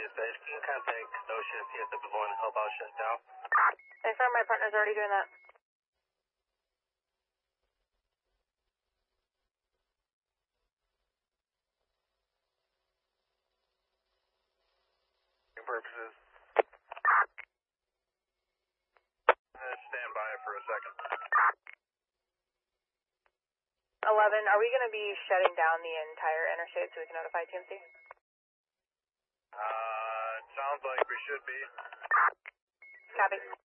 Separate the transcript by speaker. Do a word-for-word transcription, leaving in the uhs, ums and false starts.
Speaker 1: dispatch. Can you contact Ocean P S W one to help out shut down?
Speaker 2: Yes, sir. My partner's already doing that.
Speaker 1: Purposes. Uh, stand by for a second.
Speaker 2: eleven, are we going to be shutting down the entire interstate so we can notify T M C?
Speaker 1: Uh, sounds like we should be.
Speaker 2: Copy.